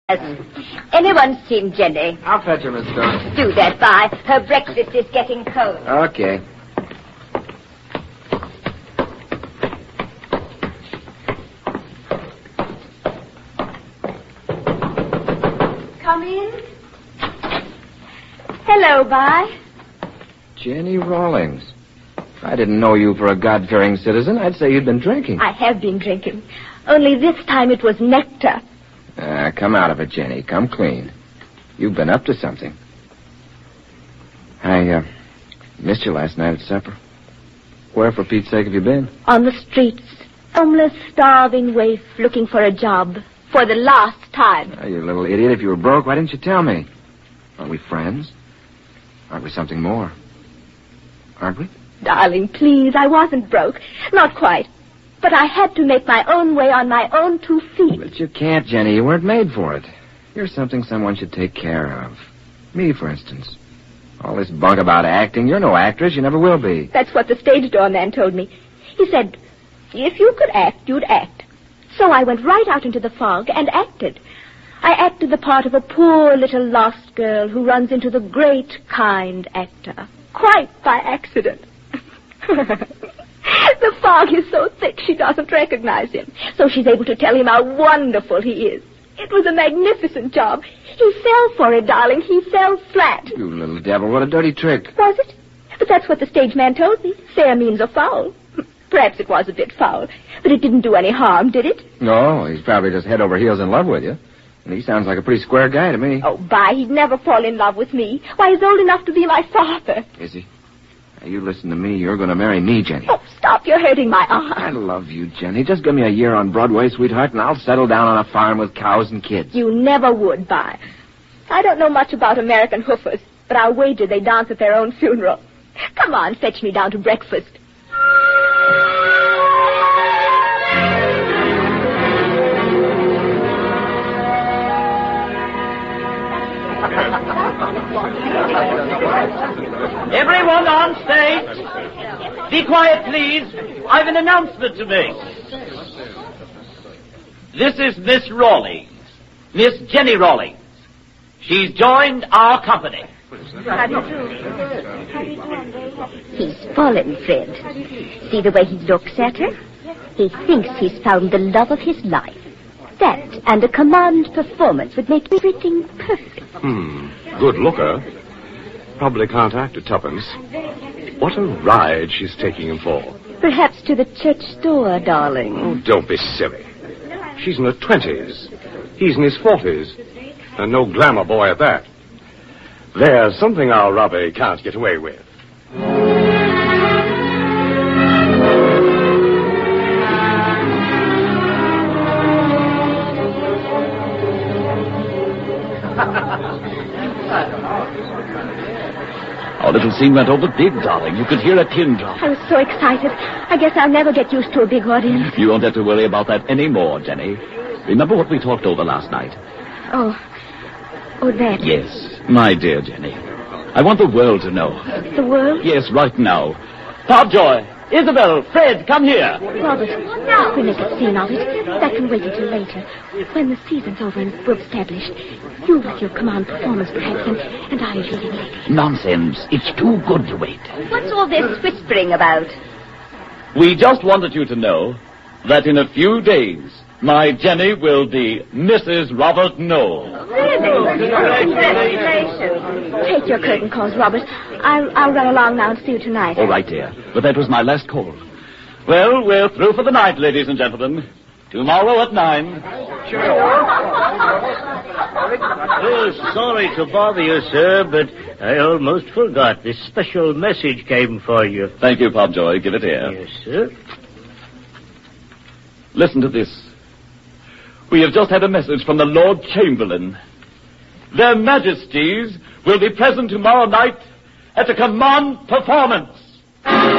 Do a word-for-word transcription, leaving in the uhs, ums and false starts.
Anyone seen Jenny? I'll fetch her, Miss Stone. Do that, Vi. Her breakfast is getting cold. Okay. Come in. Hello, Vi. Jenny Rawlings. If I didn't know you for a God-fearing citizen, I'd say you'd been drinking. I have been drinking. Only this time it was nectar. Ah, come out of it, Jenny. Come clean. You've been up to something. I, uh, missed you last night at supper. Where, for Pete's sake, have you been? On the streets. Homeless, starving waif looking for a job. For the last time. Oh, you little idiot. If you were broke, why didn't you tell me? Aren't we friends? Aren't we something more? Aren't we? Darling, please, I wasn't broke. Not quite. But I had to make my own way on my own two feet. But you can't, Jenny. You weren't made for it. You're something someone should take care of. Me, for instance. All this bunk about acting. You're no actress. You never will be. That's what the stage door man told me. He said, if you could act, you'd act. So I went right out into the fog and acted. I acted the part of a poor little lost girl who runs into the great, kind actor. Quite by accident. The fog is so thick she doesn't recognize him. So she's able to tell him how wonderful he is. It was a magnificent job. He fell for it, darling. He fell flat. You little devil. What a dirty trick. Was it? But that's what the stage man told me. Fair means a foul. Perhaps it was a bit foul. But it didn't do any harm, did it? No, he's probably just head over heels in love with you. And he sounds like a pretty square guy to me. Oh, bye. He'd never fall in love with me. Why, he's old enough to be my father. Is he? Now, you listen to me. You're going to marry me, Jenny. Oh, stop. You're hurting my arm. I love you, Jenny. Just give me a year on Broadway, sweetheart, and I'll settle down on a farm with cows and kids. You never would, bye. I don't know much about American hoofers, but I'll wager they dance at their own funeral. Come on, fetch me down to breakfast. Everyone on stage, be quiet, please. I've an announcement to make. This is Miss Rawlings, Miss Jenny Rawlings. She's joined our company. How do you do? He's fallen, Fred. See the way he looks at her? He thinks he's found the love of his life. That and a command performance would make everything perfect. Hmm. Good looker. Probably can't act at tuppence. What a ride she's taking him for. Perhaps to the church store, darling. Oh, don't be silly. She's in her twenties. He's in his forties. And no glamour boy at that. There's something our Robbie can't get away with. Our little scene went over big, darling. You could hear a pin drop. I was so excited. I guess I'll never get used to a big audience. You won't have to worry about that anymore, Jenny. Remember what we talked over last night? Oh. Oh, that. Yes, my dear Jenny. I want the world to know. The world? Yes, right now. Popjoy, Isabel, Fred, come here. Robert, if we make a scene of it, that can wait until later. When the season's over and we're established, you with your command performance, perhaps, and, and I as your leading lady. Nonsense. It's too good to wait. What's all this whispering about? We just wanted you to know that in a few days, my Jenny will be Missus Robert Knoll. Really? Congratulations. Take your curtain calls, Robert. I'll, I'll run along now and see you tonight. All right, dear. But that was my last call. Well, we're through for the night, ladies and gentlemen. Tomorrow at nine. Oh, sorry to bother you, sir, but I almost forgot. This special message came for you. Thank you, Popjoy. Give it here. Yes, sir. Listen to this. We have just had a message from the Lord Chamberlain. Their Majesties will be present tomorrow night at a command performance.